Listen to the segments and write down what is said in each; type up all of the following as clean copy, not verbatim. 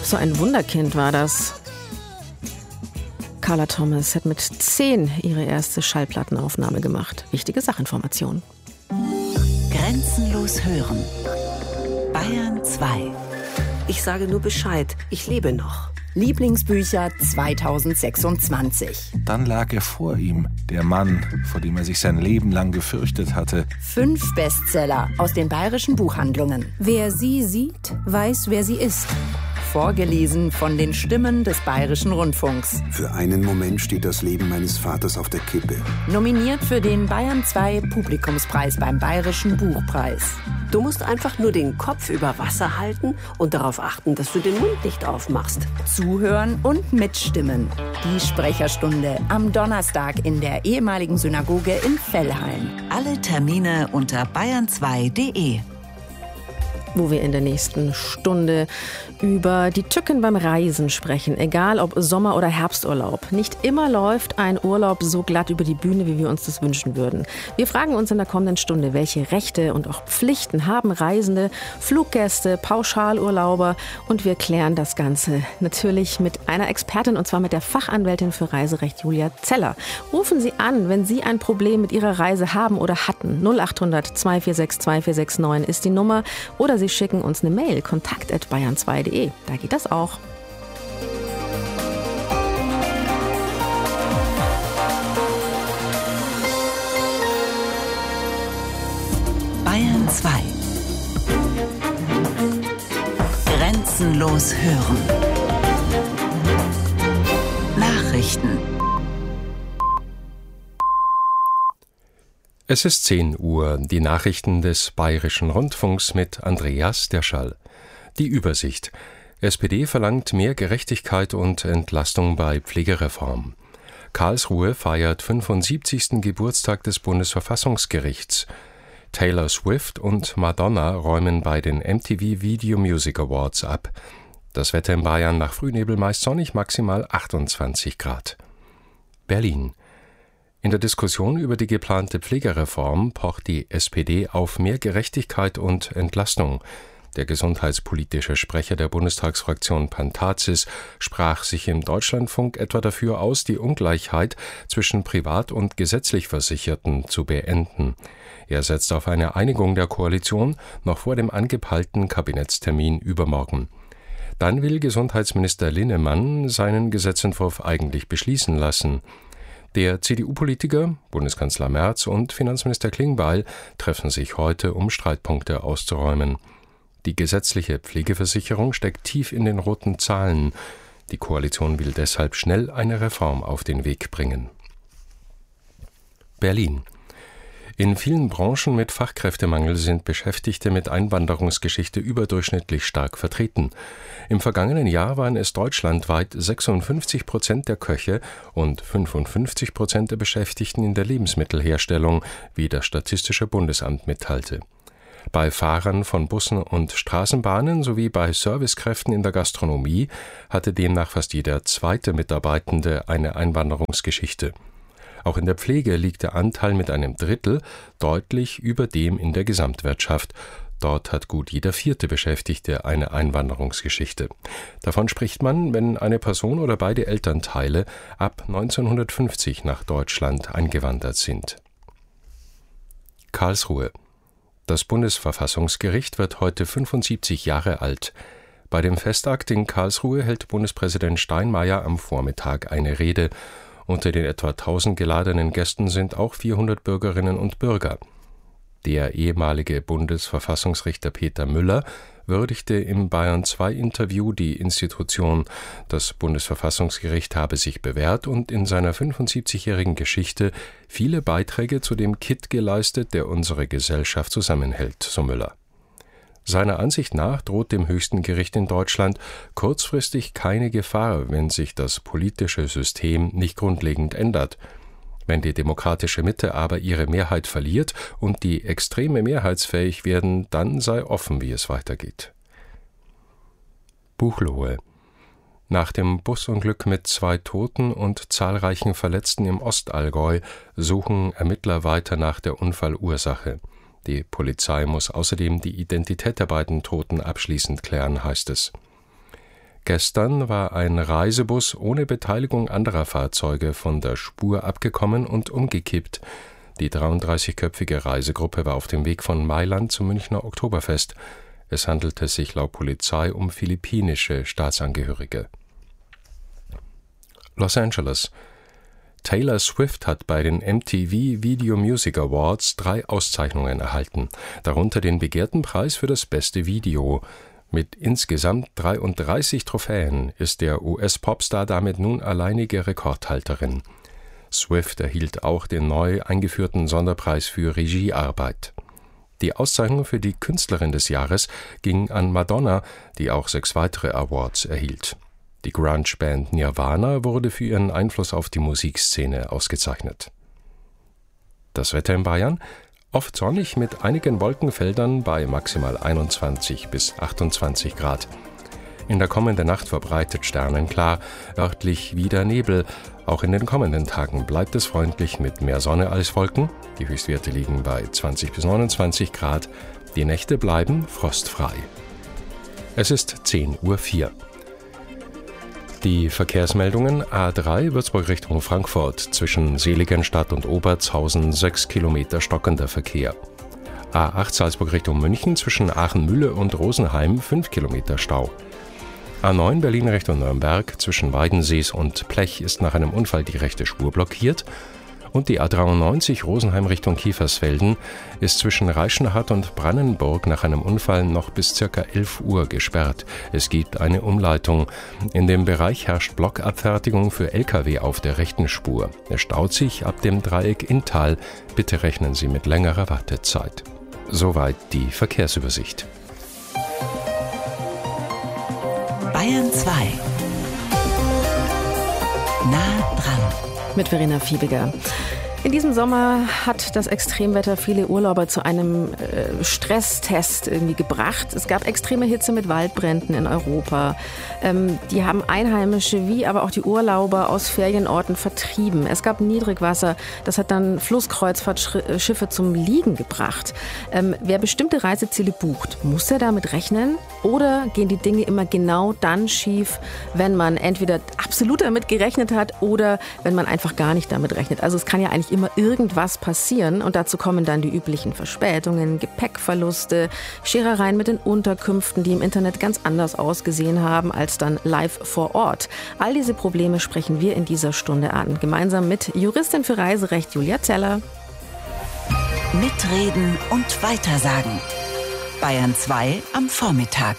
so ein Wunderkind war das. Carla Thomas hat mit 10 ihre erste Schallplattenaufnahme gemacht. Wichtige Sachinformation. Grenzenlos hören. Bayern 2. Ich sage nur Bescheid, ich lebe noch. Lieblingsbücher 2026. Dann lag er vor ihm, der Mann, vor dem er sich sein Leben lang gefürchtet hatte. 5 Bestseller aus den bayerischen Buchhandlungen. Wer sie sieht, weiß, wer sie ist. Vorgelesen von den Stimmen des Bayerischen Rundfunks. Für einen Moment steht das Leben meines Vaters auf der Kippe. Nominiert für den Bayern 2 Publikumspreis beim Bayerischen Buchpreis. Du musst einfach nur den Kopf über Wasser halten und darauf achten, dass du den Mund nicht aufmachst. Zuhören und mitstimmen. Die Sprecherstunde am Donnerstag in der ehemaligen Synagoge in Vellheim. Alle Termine unter bayern2.de. Wo wir in der nächsten Stunde über die Tücken beim Reisen sprechen, egal ob Sommer- oder Herbsturlaub. Nicht immer läuft ein Urlaub so glatt über die Bühne, wie wir uns das wünschen würden. Wir fragen uns in der kommenden Stunde, welche Rechte und auch Pflichten haben Reisende, Fluggäste, Pauschalurlauber, und wir klären das Ganze natürlich mit einer Expertin, und zwar mit der Fachanwältin für Reiserecht Julia Zeller. Rufen Sie an, wenn Sie ein Problem mit Ihrer Reise haben oder hatten. 0800 246 2469 ist die Nummer, oder Sie schicken uns eine Mail, kontakt@bayern2.de. Da geht das auch. Bayern 2. Grenzenlos hören. Nachrichten. Es ist 10 Uhr, die Nachrichten des Bayerischen Rundfunks mit Andreas Derschall. Die Übersicht. SPD verlangt mehr Gerechtigkeit und Entlastung bei Pflegereform. Karlsruhe feiert 75. Geburtstag des Bundesverfassungsgerichts. Taylor Swift und Madonna räumen bei den MTV Video Music Awards ab. Das Wetter in Bayern nach Frühnebel meist sonnig, maximal 28 Grad. Berlin. In der Diskussion über die geplante Pflegereform pocht die SPD auf mehr Gerechtigkeit und Entlastung. Der gesundheitspolitische Sprecher der Bundestagsfraktion Pantazis sprach sich im Deutschlandfunk etwa dafür aus, die Ungleichheit zwischen privat und gesetzlich Versicherten zu beenden. Er setzt auf eine Einigung der Koalition noch vor dem angepeilten Kabinettstermin übermorgen. Dann will Gesundheitsminister Linnemann seinen Gesetzentwurf eigentlich beschließen lassen. Der CDU-Politiker, Bundeskanzler Merz und Finanzminister Klingbeil treffen sich heute, um Streitpunkte auszuräumen. Die gesetzliche Pflegeversicherung steckt tief in den roten Zahlen. Die Koalition will deshalb schnell eine Reform auf den Weg bringen. Berlin. In vielen Branchen mit Fachkräftemangel sind Beschäftigte mit Einwanderungsgeschichte überdurchschnittlich stark vertreten. Im vergangenen Jahr waren es deutschlandweit 56% der Köche und 55% der Beschäftigten in der Lebensmittelherstellung, wie das Statistische Bundesamt mitteilte. Bei Fahrern von Bussen und Straßenbahnen sowie bei Servicekräften in der Gastronomie hatte demnach fast jeder zweite Mitarbeitende eine Einwanderungsgeschichte. Auch in der Pflege liegt der Anteil mit einem Drittel deutlich über dem in der Gesamtwirtschaft. Dort hat gut jeder 4. Beschäftigte eine Einwanderungsgeschichte. Davon spricht man, wenn eine Person oder beide Elternteile ab 1950 nach Deutschland eingewandert sind. Karlsruhe. Das Bundesverfassungsgericht wird heute 75 Jahre alt. Bei dem Festakt in Karlsruhe hält Bundespräsident Steinmeier am Vormittag eine Rede. Unter den etwa 1000 geladenen Gästen sind auch 400 Bürgerinnen und Bürger. Der ehemalige Bundesverfassungsrichter Peter Müller würdigte im Bayern-2-Interview die Institution. Das Bundesverfassungsgericht habe sich bewährt und in seiner 75-jährigen Geschichte viele Beiträge zu dem Kitt geleistet, der unsere Gesellschaft zusammenhält, so Müller. Seiner Ansicht nach droht dem höchsten Gericht in Deutschland kurzfristig keine Gefahr, wenn sich das politische System nicht grundlegend ändert. Wenn die demokratische Mitte aber ihre Mehrheit verliert und die Extreme mehrheitsfähig werden, dann sei offen, wie es weitergeht. Buchloe. Nach dem Busunglück mit 2 Toten und zahlreichen Verletzten im Ostallgäu suchen Ermittler weiter nach der Unfallursache. Die Polizei muss außerdem die Identität der beiden Toten abschließend klären, heißt es. Gestern war ein Reisebus ohne Beteiligung anderer Fahrzeuge von der Spur abgekommen und umgekippt. Die 33-köpfige Reisegruppe war auf dem Weg von Mailand zum Münchner Oktoberfest. Es handelte sich laut Polizei um philippinische Staatsangehörige. Los Angeles. Taylor Swift hat bei den MTV Video Music Awards 3 Auszeichnungen erhalten, darunter den begehrten Preis für das beste Video. Mit insgesamt 33 Trophäen ist der US-Popstar damit nun alleinige Rekordhalterin. Swift erhielt auch den neu eingeführten Sonderpreis für Regiearbeit. Die Auszeichnung für die Künstlerin des Jahres ging an Madonna, die auch 6 weitere Awards erhielt. Die Grunge-Band Nirvana wurde für ihren Einfluss auf die Musikszene ausgezeichnet. Das Wetter in Bayern? Oft sonnig mit einigen Wolkenfeldern bei maximal 21 bis 28 Grad. In der kommenden Nacht verbreitet sternenklar, örtlich wieder Nebel. Auch in den kommenden Tagen bleibt es freundlich mit mehr Sonne als Wolken. Die Höchstwerte liegen bei 20 bis 29 Grad. Die Nächte bleiben frostfrei. Es ist 10:04 Uhr. Die Verkehrsmeldungen: A3 Würzburg Richtung Frankfurt, zwischen Seligenstadt und Obertshausen 6 Kilometer stockender Verkehr. A8 Salzburg Richtung München, zwischen Aachen-Mühle und Rosenheim 5 Kilometer Stau. A9 Berlin Richtung Nürnberg, zwischen Weidensees und Plech ist nach einem Unfall die rechte Spur blockiert. Und die A93 Rosenheim Richtung Kiefersfelden ist zwischen Reichenhall und Brannenburg nach einem Unfall noch bis ca. 11 Uhr gesperrt. Es gibt eine Umleitung. In dem Bereich herrscht Blockabfertigung für Lkw auf der rechten Spur. Es staut sich ab dem Dreieck Inntal. Bitte rechnen Sie mit längerer Wartezeit. Soweit die Verkehrsübersicht. Bayern 2. Nah dran. Mit Verena Fiebiger. In diesem Sommer hat das Extremwetter viele Urlauber zu einem Stresstest irgendwie gebracht. Es gab extreme Hitze mit Waldbränden in Europa. Die haben Einheimische wie aber auch die Urlauber aus Ferienorten vertrieben. Es gab Niedrigwasser. Das hat dann Flusskreuzfahrtschiffe zum Liegen gebracht. Wer bestimmte Reiseziele bucht, muss er damit rechnen? Oder gehen die Dinge immer genau dann schief, wenn man entweder absolut damit gerechnet hat oder wenn man einfach gar nicht damit rechnet? Also es kann ja eigentlich immer irgendwas passieren und dazu kommen dann die üblichen Verspätungen, Gepäckverluste, Scherereien mit den Unterkünften, die im Internet ganz anders ausgesehen haben als dann live vor Ort. All diese Probleme sprechen wir in dieser Stunde an, gemeinsam mit Juristin für Reiserecht Julia Zeller. Mitreden und weitersagen. Bayern 2 am Vormittag.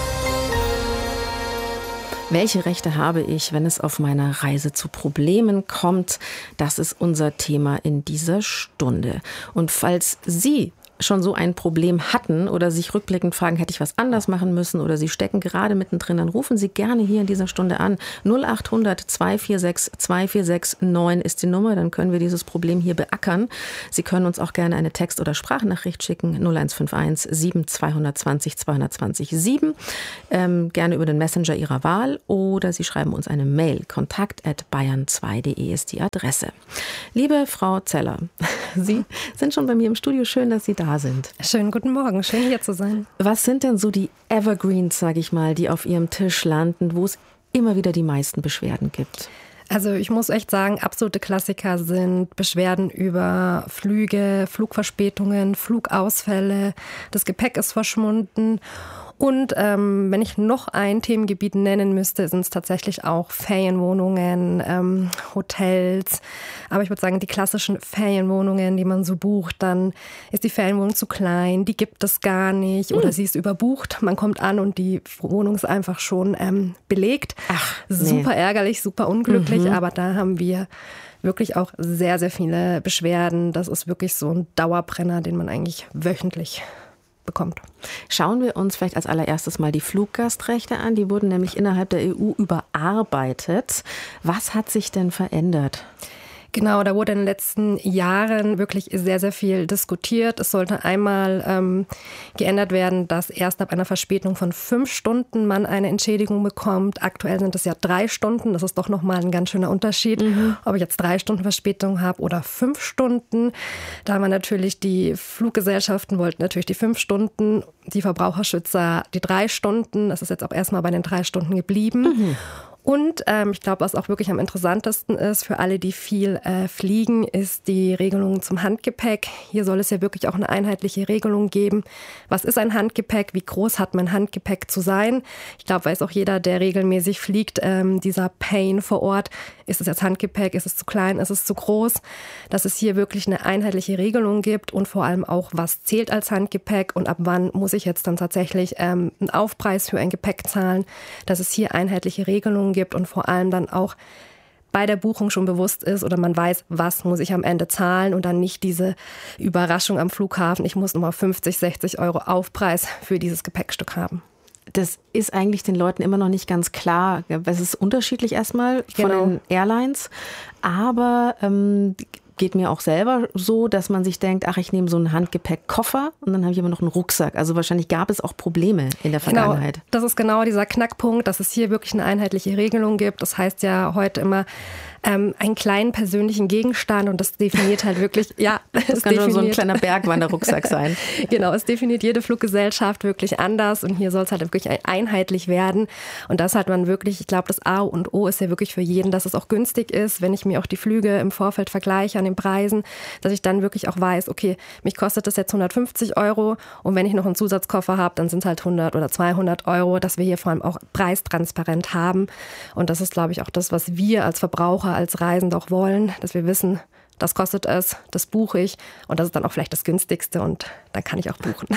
Welche Rechte habe ich, wenn es auf meiner Reise zu Problemen kommt? Das ist unser Thema in dieser Stunde. Und falls Sie schon so ein Problem hatten oder sich rückblickend fragen, hätte ich was anders machen müssen oder Sie stecken gerade mittendrin, dann rufen Sie gerne hier in dieser Stunde an. 0800 246 246 9 ist die Nummer, dann können wir dieses Problem hier beackern. Sie können uns auch gerne eine Text- oder Sprachnachricht schicken, 0151 7 220 220 7, gerne über den Messenger Ihrer Wahl oder Sie schreiben uns eine Mail, kontakt@bayern2.de ist die Adresse. Liebe Frau Zeller, Sie sind schon bei mir im Studio, schön, dass Sie da sind. Schönen guten Morgen, schön hier zu sein. Was sind denn so die Evergreens, sage ich mal, die auf Ihrem Tisch landen, wo es immer wieder die meisten Beschwerden gibt? Also ich muss echt sagen, absolute Klassiker sind Beschwerden über Flüge, Flugverspätungen, Flugausfälle, das Gepäck ist verschwunden. Und wenn ich noch ein Themengebiet nennen müsste, sind es tatsächlich auch Ferienwohnungen, Hotels. Aber ich würde sagen, die klassischen Ferienwohnungen, die man so bucht, dann ist die Ferienwohnung zu klein, die gibt es gar nicht oder sie ist überbucht. Man kommt an und die Wohnung ist einfach schon belegt. Ach, super ärgerlich, super unglücklich, aber da haben wir wirklich auch sehr, sehr viele Beschwerden. Das ist wirklich so ein Dauerbrenner, den man eigentlich wöchentlich bekommt. Schauen wir uns vielleicht als allererstes mal die Fluggastrechte an. Die wurden nämlich innerhalb der EU überarbeitet. Was hat sich denn verändert? Genau, da wurde in den letzten Jahren wirklich sehr, sehr viel diskutiert. Es sollte einmal geändert werden, dass erst ab einer Verspätung von 5 Stunden man eine Entschädigung bekommt. Aktuell sind es ja 3 Stunden. Das ist doch nochmal ein ganz schöner Unterschied, ob ich jetzt 3 Stunden Verspätung habe oder 5 Stunden. Da waren natürlich die Fluggesellschaften wollten natürlich die 5 Stunden, die Verbraucherschützer die 3 Stunden. Das ist jetzt auch erstmal bei den 3 Stunden geblieben. Und ich glaube, was auch wirklich am interessantesten ist für alle, die viel fliegen, ist die Regelung zum Handgepäck. Hier soll es ja wirklich auch eine einheitliche Regelung geben. Was ist ein Handgepäck? Wie groß hat mein Handgepäck zu sein? Ich glaube, weiß auch jeder, der regelmäßig fliegt, dieser Pain vor Ort. Ist es jetzt Handgepäck? Ist es zu klein? Ist es zu groß? Dass es hier wirklich eine einheitliche Regelung gibt und vor allem auch, was zählt als Handgepäck und ab wann muss ich jetzt dann tatsächlich einen Aufpreis für ein Gepäck zahlen. Dass es hier einheitliche Regelungen gibt und vor allem dann auch bei der Buchung schon bewusst ist oder man weiß, was muss ich am Ende zahlen und dann nicht diese Überraschung am Flughafen, ich muss nochmal 50, 60 Euro Aufpreis für dieses Gepäckstück haben. Das ist eigentlich den Leuten immer noch nicht ganz klar. Es ist unterschiedlich erstmal von den Airlines, aber geht mir auch selber so, dass man sich denkt, ach, ich nehme so einen Handgepäckkoffer und dann habe ich aber noch einen Rucksack. Also wahrscheinlich gab es auch Probleme in der Vergangenheit. Genau, das ist genau dieser Knackpunkt, dass es hier wirklich eine einheitliche Regelung gibt. Das heißt ja heute immer einen kleinen persönlichen Gegenstand und das definiert halt wirklich, ja. Das kann nur so ein kleiner Bergwanderrucksack sein. Genau, es definiert jede Fluggesellschaft wirklich anders und hier soll es halt wirklich einheitlich werden und das hat man wirklich, ich glaube, das A und O ist ja wirklich für jeden, dass es auch günstig ist, wenn ich mir auch die Flüge im Vorfeld vergleiche an den Preisen, dass ich dann wirklich auch weiß, okay, mich kostet das jetzt 150 Euro und wenn ich noch einen Zusatzkoffer habe, dann sind es halt 100 oder 200 Euro, dass wir hier vor allem auch preistransparent haben und das ist, glaube ich, auch das, was wir als Verbraucher, als Reisende auch wollen, dass wir wissen, das kostet es, das buche ich und das ist dann auch vielleicht das günstigste und dann kann ich auch buchen.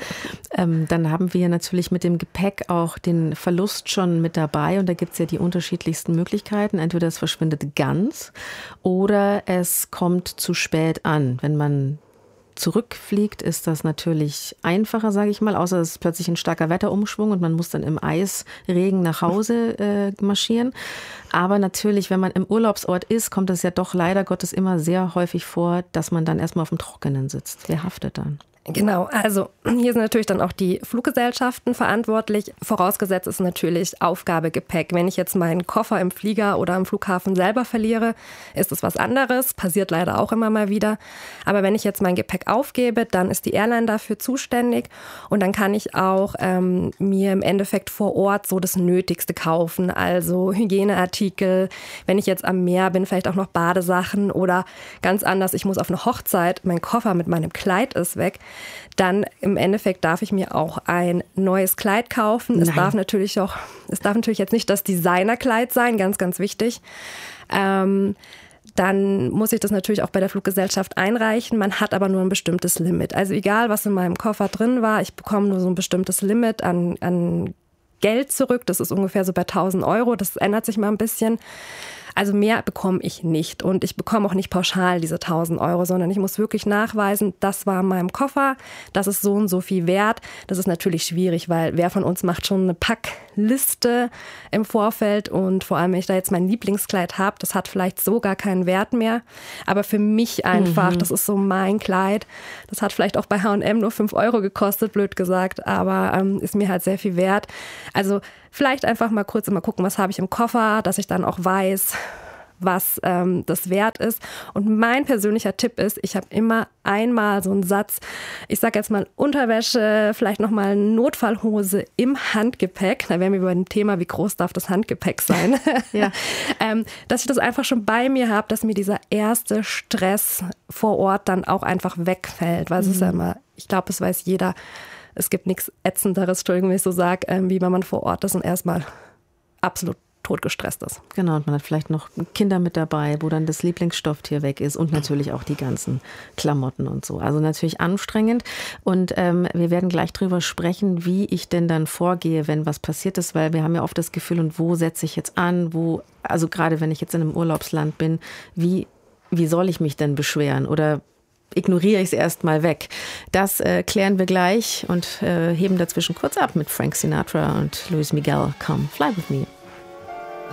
Dann haben wir natürlich mit dem Gepäck auch den Verlust schon mit dabei und da gibt es ja die unterschiedlichsten Möglichkeiten. Entweder es verschwindet ganz oder es kommt zu spät an. Wenn man zurückfliegt, ist das natürlich einfacher, sage ich mal, außer es ist plötzlich ein starker Wetterumschwung und man muss dann im Eisregen nach Hause marschieren. Aber natürlich, wenn man im Urlaubsort ist, kommt es ja doch leider Gottes immer sehr häufig vor, dass man dann erstmal auf dem Trockenen sitzt. Wer haftet dann? Genau, also hier sind natürlich dann auch die Fluggesellschaften verantwortlich. Vorausgesetzt ist natürlich Aufgabe Gepäck. Wenn ich jetzt meinen Koffer im Flieger oder am Flughafen selber verliere, ist es was anderes. Passiert leider auch immer mal wieder. Aber wenn ich jetzt mein Gepäck aufgebe, dann ist die Airline dafür zuständig. Und dann kann ich auch mir im Endeffekt vor Ort so das Nötigste kaufen. Also Hygieneartikel. Wenn ich jetzt am Meer bin, vielleicht auch noch Badesachen oder ganz anders, ich muss auf eine Hochzeit, mein Koffer mit meinem Kleid ist weg. Dann im Endeffekt darf ich mir auch ein neues Kleid kaufen. Es darf natürlich jetzt nicht das Designerkleid sein, ganz, ganz wichtig. Dann muss ich das natürlich auch bei der Fluggesellschaft einreichen. Man hat aber nur ein bestimmtes Limit. Also egal, was in meinem Koffer drin war, ich bekomme nur so ein bestimmtes Limit an Geld zurück. Das ist ungefähr so bei 1.000 Euro. Das ändert sich mal ein bisschen. Also mehr bekomme ich nicht und ich bekomme auch nicht pauschal diese 1.000 Euro, sondern ich muss wirklich nachweisen, das war in meinem Koffer, das ist so und so viel wert. Das ist natürlich schwierig, weil wer von uns macht schon eine Packliste im Vorfeld und vor allem, wenn ich da jetzt mein Lieblingskleid habe, das hat vielleicht so gar keinen Wert mehr, aber für mich einfach, das ist so mein Kleid, das hat vielleicht auch bei H&M nur 5 Euro gekostet, blöd gesagt, aber ist mir halt sehr viel wert. Also vielleicht einfach mal kurz immer gucken, was habe ich im Koffer, dass ich dann auch weiß, was das wert ist. Und mein persönlicher Tipp ist, ich habe immer einmal so einen Satz, ich sage jetzt mal Unterwäsche, vielleicht nochmal Notfallhose im Handgepäck. Da wären wir bei dem Thema, wie groß darf das Handgepäck sein? Ja. Dass ich das einfach schon bei mir habe, dass mir dieser erste Stress vor Ort dann auch einfach wegfällt. Weil es ist ja immer, ich glaube, es weiß jeder, es gibt nichts Ätzenderes, Entschuldigung, wenn ich so sage, wie wenn man vor Ort ist und erstmal absolut totgestresst ist. Genau, und man hat vielleicht noch Kinder mit dabei, wo dann das Lieblingsstofftier weg ist und natürlich auch die ganzen Klamotten und so. Also natürlich anstrengend und wir werden gleich drüber sprechen, wie ich denn dann vorgehe, wenn was passiert ist, weil wir haben ja oft das Gefühl, und wo setze ich jetzt an, also gerade wenn ich jetzt in einem Urlaubsland bin, wie soll ich mich denn beschweren oder ignoriere ich es erstmal weg. Das klären wir gleich und heben dazwischen kurz ab mit Frank Sinatra und Luis Miguel. Come, fly with me.